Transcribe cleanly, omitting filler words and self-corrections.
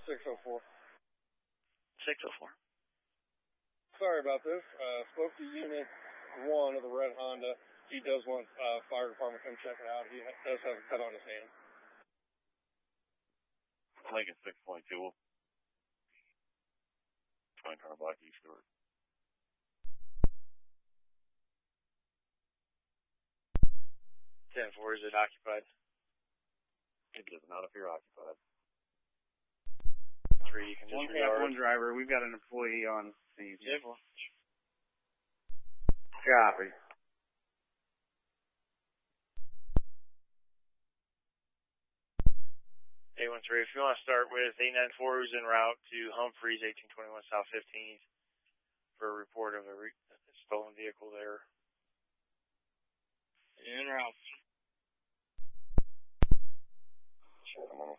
604. 604. Sorry about this. Spoke to Unit 1 of the red Honda. He does want fire department to come check it out. He does have a cut on his hand. Lincoln 622. Twin car block eastward. 10-4, is it occupied? It is not if you're occupied. 3, you can just record. One driver. We've got an employee on scene. 10-4. Copy. A13, if you want to start with 894, who's en route to Humphreys, 1821 South 15th, for a report of a stolen vehicle there. En route. I'm on